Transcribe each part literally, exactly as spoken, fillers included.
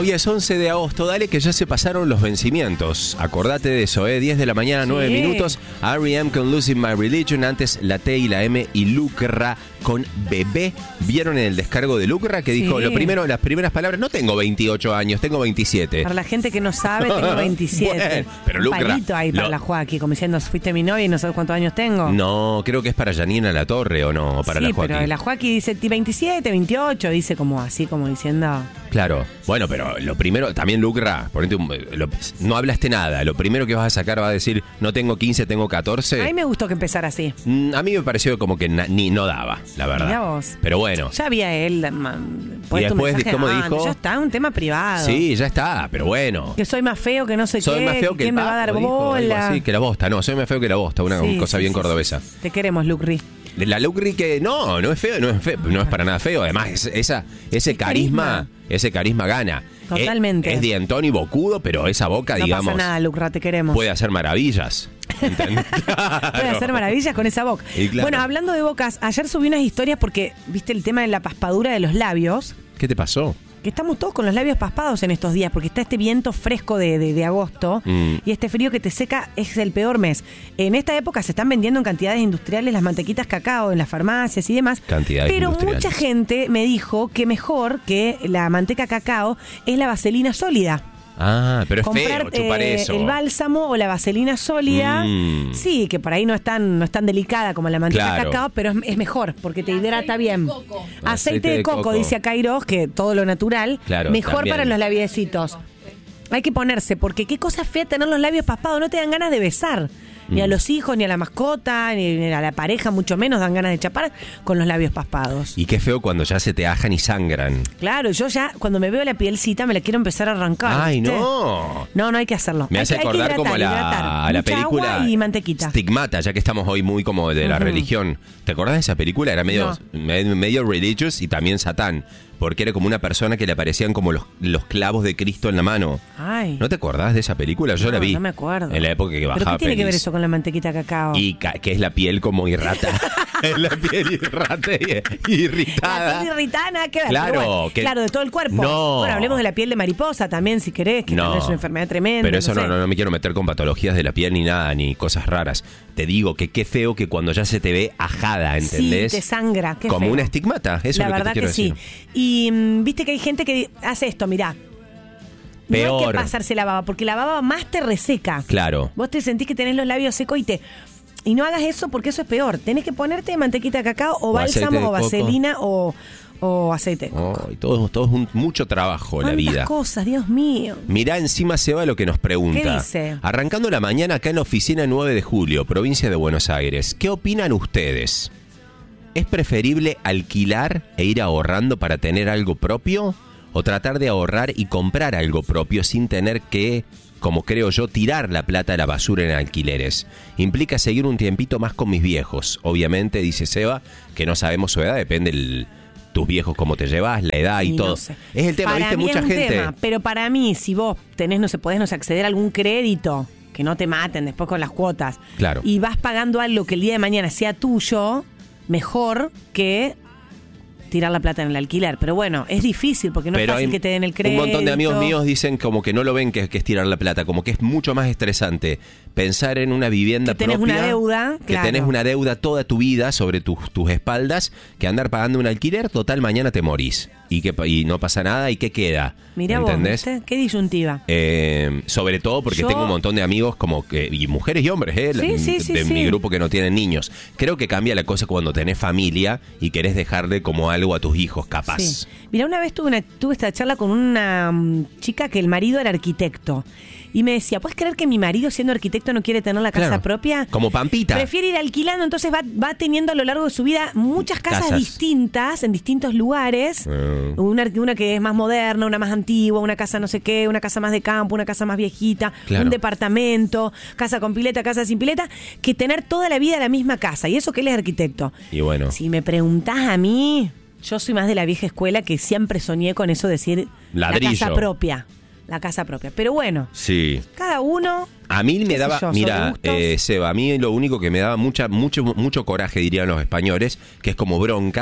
Hoy es once de agosto, dale que ya se pasaron los vencimientos. Acordate de eso, ¿eh? diez de la mañana, nueve Sí. minutos. R E M con Losing My Religion, antes la T y la M y Lucra con Bebé. ¿Vieron en el descargo de Lucra que dijo Sí. lo primero, las primeras palabras? No tengo veintiocho años, tengo veintisiete. Para la gente que no sabe, tengo veintisiete. Bueno, pero Un Lucra, palito ahí para lo- la Joaquín, como diciendo, fuiste mi novia y no sabes cuántos años tengo. No, creo que es para Janina La Torre, ¿o no? O para sí, la Joaquín. pero la Joaquín dice veintisiete, veintiocho, dice como así, como diciendo... Claro. Bueno, pero lo primero, también Lucra, ponete un- lo- no hablaste nada. Lo primero que vas a sacar va a decir, no tengo quince, tengo catorce. A mí me gustó que empezara así. Mm, A mí me pareció como que na- ni no daba, la verdad. Mirá vos. Pero bueno. Ya había él ma, puesto un después, mensaje ¿cómo antes. dijo? Ya está, un tema privado. Sí, ya está, pero bueno. Que soy más feo que no sé Soy qué. más feo que ¿quién el me va a dar Paco, dijo, algo bola? así, que la bosta. No, soy más feo que la bosta, una Sí, cosa sí, bien sí, cordobesa. sí. Te queremos, Lucri. La Lucri que no, no es feo, no es feo, no es para nada feo. Además, es- esa, ese carisma, carisma. ese carisma gana. Totalmente. Es, es dientón y bocudo, pero esa boca, No digamos, pasa nada, Lucra, te queremos. puede hacer maravillas. ¿Entendés? Puede hacer maravillas con esa boca. Y claro. Bueno, hablando de bocas, ayer subí unas historias porque, viste el tema de la paspadura de los labios, ¿Qué te pasó? que estamos todos con los labios paspados en estos días, porque está este viento fresco de, de, de agosto Mm. y este frío que te seca es el peor mes. En esta época se están vendiendo en cantidades industriales las mantequitas cacao en las farmacias y demás. Cantidades Pero industriales. mucha gente me dijo que mejor que la manteca cacao es la vaselina sólida. Ah, pero es Comprar feo chupar eh, eso. el bálsamo o la vaselina sólida, Mm. sí, que por ahí no es tan, no es tan delicada como la manteca Claro. cacao, pero es, es mejor porque te hidrata bien. Aceite, Aceite de de coco, coco. dice Kairos, que todo lo natural, Claro, mejor también. para los labiecitos. Hay que ponerse, porque qué cosa fea tener los labios paspados, no te dan ganas de besar. Ni a Mm. los hijos, ni a la mascota, ni a la pareja, mucho menos dan ganas de chapar con los labios paspados. Y qué feo cuando ya se te ajan y sangran. Claro, yo ya cuando me veo la pielcita me la quiero empezar a arrancar. Ay, ¿viste? no. No, no hay que hacerlo. Me Hay hace que- hay que acordar hidratar, como a la, hidratar. a la Mucha película agua y mantequita. Stigmata, ya que estamos hoy muy como de la Ujú. religión. ¿Te acordás de esa película? Era medio, No. me- medio religious y también satán. Porque era como una persona que le aparecían como los, los clavos de Cristo en la mano. Ay. ¿No te acordás de esa película? Yo No, la vi. no me acuerdo. En la época que ¿Pero bajaba qué tiene que ver pelis. eso con la mantequita cacao? Y ca- que es la piel como irrata. Es la piel irrata y irritada. La piel irritada, nada que ver. Claro, pero bueno, que- claro, de todo el cuerpo. No. Bueno, hablemos de la piel de mariposa también, si querés, que también es una enfermedad tremenda. Pero eso no, sé. no, no me quiero meter con patologías de la piel ni nada, ni cosas raras. Te digo que qué feo que cuando ya se te ve ajada, ¿entendés? Sí, te sangra. Qué Como feo. una estigmata, eso La es lo que verdad te quiero que sí. decir. Y mm, viste que hay gente que hace esto, mirá. No hay Peor. que pasarse la baba, porque la baba más te reseca. Claro. Vos te sentís que tenés los labios secos y te... Y no hagas eso porque eso es peor. Tenés que ponerte mantequita de cacao o, O aceite bálsamo de o coco. vaselina o, o aceite de coco. Oh, y todo, todo es un- mucho trabajo la ¿Cuántas vida. cosas, Dios mío? Mirá encima Seba lo que nos pregunta. ¿Qué dice? Arrancando la mañana acá en la oficina nueve de julio, provincia de Buenos Aires. ¿Qué opinan ustedes? ¿Es preferible alquilar e ir ahorrando para tener algo propio? ¿O tratar de ahorrar y comprar algo propio sin tener que, como creo yo, tirar la plata a la basura en alquileres? Implica seguir un tiempito más con mis viejos. Obviamente, dice Seba, que no sabemos su edad, depende el, tus viejos cómo te llevas, la edad y, Y todo. no sé. Es el tema, Para ¿viste? mí Mucha es un gente... tema, pero para mí, si vos tenés, no sé, podés no sé, acceder a algún crédito, que no te maten después con las cuotas, Claro. y vas pagando algo que el día de mañana sea tuyo, mejor que tirar la plata en el alquiler. Pero bueno, es difícil porque no Pero es fácil hay que te den el crédito. un montón de amigos míos dicen como que no lo ven que, que es tirar la plata, como que es mucho más estresante pensar en una vivienda Que tenés propia, una deuda, que claro. tenés una deuda toda tu vida sobre tus, tus espaldas, que andar pagando un alquiler, total mañana te morís y que y no pasa nada y qué queda. Mirá vos, ¿entendés? ¿viste? Qué disyuntiva. Eh, sobre todo porque Yo- tengo un montón de amigos como que y mujeres y hombres eh, Sí, la- sí, sí, de sí. mi grupo que no tienen niños. Creo que cambia la cosa cuando tenés familia y querés dejarle como algo a tus hijos, capaz. Sí. Mira, una vez tuve, una, tuve esta charla con una mm, chica que el marido era arquitecto. Y me decía, ¿puedes creer que mi marido, siendo arquitecto, no quiere tener la casa Claro. propia? Como Pampita. Prefiere ir alquilando, entonces va, va teniendo a lo largo de su vida muchas casas, Casas. distintas, en distintos lugares. Mm. Una, una que es más moderna, una más antigua, una casa no sé qué, una casa más de campo, una casa más viejita, Claro. un departamento, casa con pileta, casa sin pileta, que tener toda la vida la misma casa. Y eso que él es arquitecto. Y bueno. Si me preguntás a mí, yo soy más de la vieja escuela que siempre soñé con eso de decir Ladrillo. la casa propia. La casa propia. Pero bueno, Sí. cada uno... A mí qué me sé daba, yo, son mira, gustos. eh, Seba, a mí lo único que me daba mucha, mucho, mucho coraje, dirían los españoles, que es como bronca,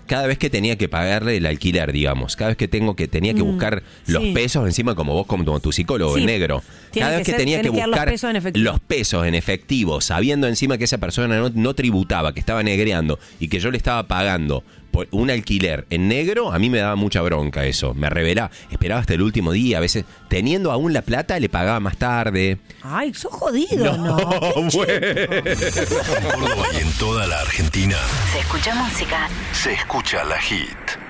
cada vez que tenía que pagarle el alquiler, digamos, cada vez que tengo que tenía que buscar Mm, los sí. pesos, encima como vos, como tu psicólogo, Sí. el negro, Tiene cada que vez que ser- tenía que tiene que dar los buscar pesos en efectivo. los pesos en efectivo, sabiendo encima que esa persona no, no tributaba, que estaba negreando y que yo le estaba pagando por un alquiler en negro, a mí me daba mucha bronca eso, me revelaba, esperaba hasta el último día, a veces teniendo aún la plata le pagaba más tarde. Ay, sos jodido, ¿no? Qué bueno. En Córdoba y en toda la Argentina Se escucha música. se escucha La Hit.